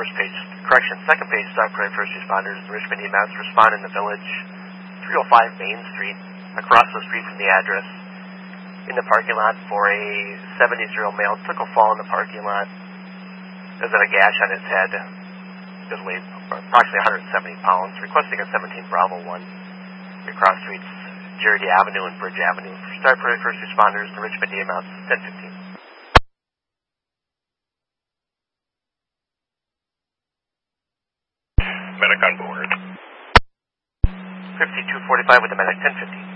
first page, correction, second page, Stock Prairie first responders and Richmond EMS respond in the village, 305 Main Street, across the street from the address, in the parking lot for a 70-year-old male. Took a fall in the parking lot. There's a gash on his head. Just weighed approximately 170 pounds. Requesting a 17 Bravo 1. Across streets, Jarity Avenue and Bridge Avenue. Stock Prairie first responders and Richmond EMS, 1015. Medic on board. 5245 with the medic, 1050.